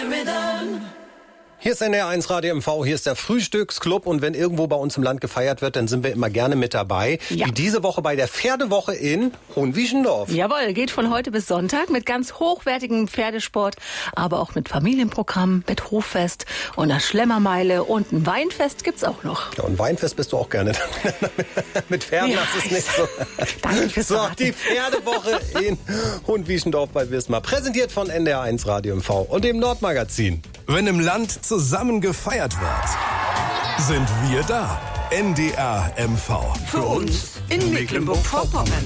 Hier ist NDR1 Radio MV, hier ist der Frühstücksclub und wenn irgendwo bei uns im Land gefeiert wird, dann sind wir immer gerne mit dabei. Ja. Wie diese Woche bei der Pferdewoche in Hohenwieschendorf. Jawohl, geht von heute bis Sonntag mit ganz hochwertigem Pferdesport, aber auch mit Familienprogramm, mit Hoffest und einer Schlemmermeile und ein Weinfest gibt's auch noch. Ja, und Weinfest bist du auch gerne. Mit Pferden ja, das ist nicht so. Danke fürs So, die Pferdewoche in Hohenwieschendorf bei Wismar. Präsentiert von NDR1 Radio MV und dem Nordmagazin. Wenn im Land zusammen gefeiert wird, sind wir da. NDR MV. Für uns in Mecklenburg-Vorpommern.